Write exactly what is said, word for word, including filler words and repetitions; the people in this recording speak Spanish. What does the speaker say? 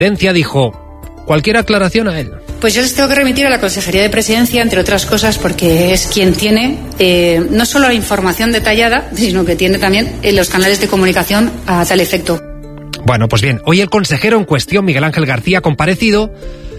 Presidencia dijo: cualquier aclaración a él. Pues yo les tengo que remitir a la Consejería de Presidencia, entre otras cosas, porque es quien tiene eh, no solo la información detallada, sino que tiene también eh, los canales de comunicación a tal efecto. Bueno, pues bien, hoy el consejero en cuestión, Miguel Ángel García, ha comparecido